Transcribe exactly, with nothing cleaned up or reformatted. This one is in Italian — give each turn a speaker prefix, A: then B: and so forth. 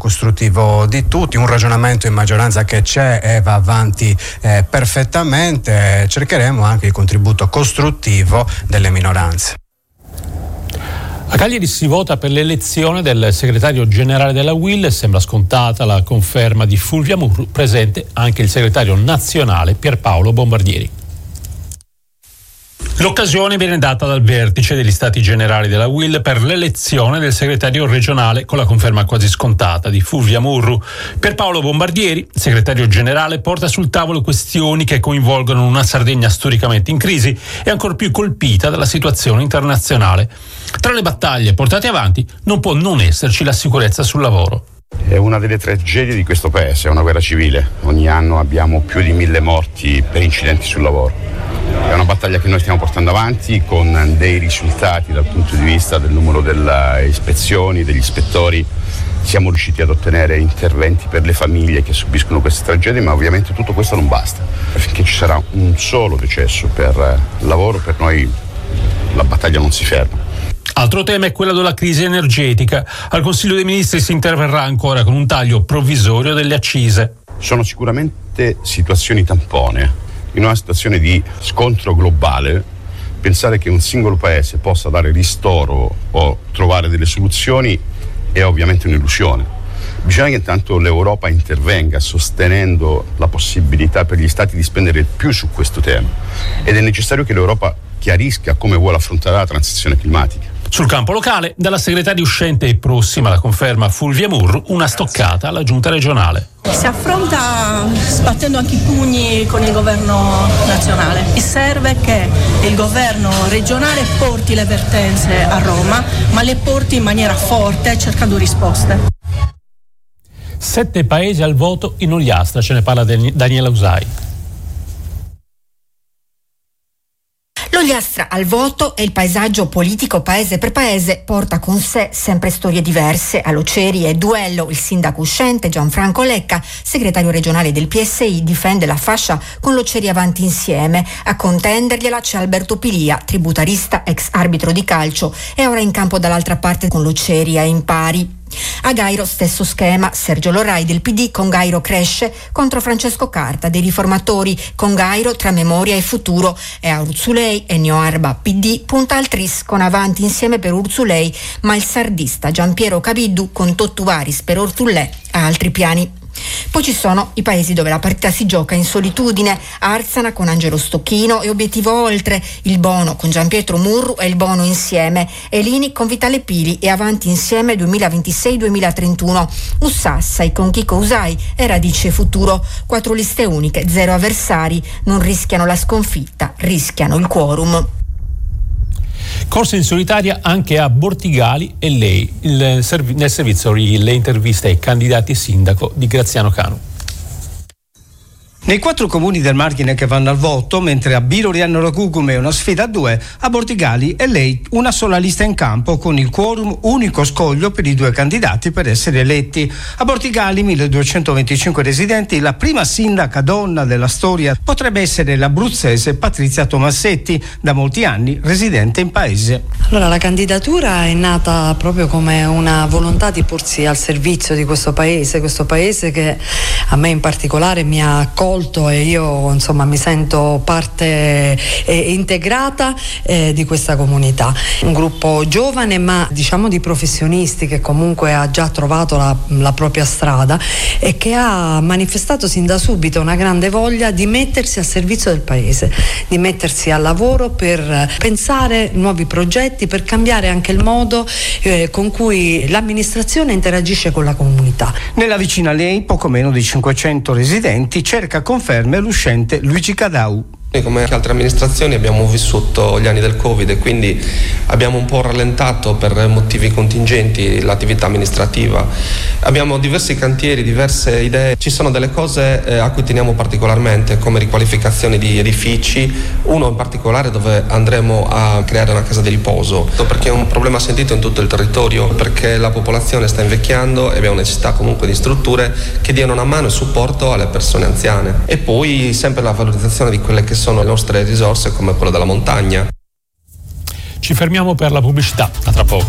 A: costruttivo di tutti, un ragionamento in maggioranza che c'è e va avanti eh, perfettamente. Cercheremo anche il contributo costruttivo delle minoranze.
B: A Cagliari si vota per l'elezione del segretario generale della U I L. Sembra scontata la conferma di Fulvia Murru, presente anche il segretario nazionale Pierpaolo Bombardieri. L'occasione viene data dal vertice degli Stati Generali della U I L per l'elezione del segretario regionale, con la conferma quasi scontata di Fulvia Murru. Pierpaolo Bombardieri, segretario generale, porta sul tavolo questioni che coinvolgono una Sardegna storicamente in crisi e ancor più colpita dalla situazione internazionale. Tra le battaglie portate avanti non può non esserci la sicurezza sul lavoro.
C: È una delle tragedie di questo paese, è una guerra civile. Ogni anno abbiamo più di mille morti per incidenti sul lavoro. È una battaglia che noi stiamo portando avanti con dei risultati dal punto di vista del numero delle ispezioni, degli ispettori. Siamo riusciti ad ottenere interventi per le famiglie che subiscono queste tragedie, ma ovviamente tutto questo non basta. Finché ci sarà un solo decesso per lavoro, per noi la battaglia non si ferma.
B: Altro tema è quello della crisi energetica. Al Consiglio dei Ministri si interverrà ancora con un taglio provvisorio delle accise.
C: Sono sicuramente situazioni tampone. In una situazione di scontro globale, pensare che un singolo paese possa dare ristoro o trovare delle soluzioni è ovviamente un'illusione. Bisogna che intanto l'Europa intervenga sostenendo la possibilità per gli Stati di spendere più su questo tema, ed è necessario che l'Europa chiarisca come vuole affrontare la transizione climatica.
B: Sul campo locale, dalla segretaria uscente e prossima alla conferma Fulvia Murru, una stoccata alla giunta regionale.
D: Si affronta sbattendo anche i pugni con il governo nazionale e serve che il governo regionale porti le vertenze a Roma, ma le porti in maniera forte, cercando risposte.
B: Sette paesi al voto in Ogliastra, ce ne parla Daniela Usai.
E: L'Ogliastra al voto e il paesaggio politico paese per paese porta con sé sempre storie diverse. All'Oceri è duello, il sindaco uscente Gianfranco Lecca, segretario regionale del P S I, difende la fascia con l'Oceri avanti insieme. A contendergliela c'è Alberto Pilia, tributarista, ex arbitro di calcio, e ora in campo dall'altra parte con l'Oceri a impari. A Gairo stesso schema, Sergio Lorai del P D con Gairo cresce contro Francesco Carta dei Riformatori, con Gairo tra memoria e futuro, e a Urzulei Ennio Arba P D punta al tris con avanti insieme per Urzulei, ma il sardista Giampiero Caviddu con Tottuvaris per Ortullè ha altri piani. Poi ci sono i paesi dove la partita si gioca in solitudine: Arzana con Angelo Stocchino e Obiettivo Oltre, il Bono con Gianpietro Murru e il Bono insieme, Elini con Vitale Pili e Avanti Insieme duemilaventisei duemilatrentuno, Ussassai con Chico Usai e Radice Futuro. Quattro liste uniche, zero avversari, non rischiano la sconfitta, rischiano il quorum.
B: Corsa in solitaria anche a Bortigali e lei, il, nel servizio le interviste ai candidati sindaco di Graziano Canu.
F: Nei quattro comuni del Margine che vanno al voto, mentre a Biroli e a Noracugume è una sfida a due, a Bortigali e lei una sola lista in campo con il quorum unico scoglio per i due candidati per essere eletti. A Bortigali, milleduecentoventicinque residenti, la prima sindaca donna della storia potrebbe essere l'abruzzese Patrizia Tomassetti, da molti anni residente in paese.
G: Allora, la candidatura è nata proprio come una volontà di porsi al servizio di questo paese, questo paese che a me in particolare mi ha accolto e io insomma mi sento parte eh, integrata eh, di questa comunità. Un gruppo giovane ma diciamo di professionisti che comunque ha già trovato la, la propria strada e che ha manifestato sin da subito una grande voglia di mettersi al servizio del paese, di mettersi al lavoro per pensare nuovi progetti, per cambiare anche il modo eh, con cui l'amministrazione interagisce con la comunità.
F: Nella vicina lei, poco meno di cinquecento residenti, cerca conferme l'uscente Luigi Cadau.
H: Noi come altre amministrazioni abbiamo vissuto gli anni del Covid e quindi abbiamo un po' rallentato per motivi contingenti l'attività amministrativa. Abbiamo diversi cantieri, diverse idee. Ci sono delle cose eh, a cui teniamo particolarmente, come riqualificazione di edifici, uno in particolare dove andremo a creare una casa di riposo, perché è un problema sentito in tutto il territorio, perché la popolazione sta invecchiando e abbiamo necessità comunque di strutture che diano una mano e supporto alle persone anziane. E poi sempre la valorizzazione di quelle che sono le nostre risorse come quella della montagna.
B: Ci fermiamo per la pubblicità, a tra poco.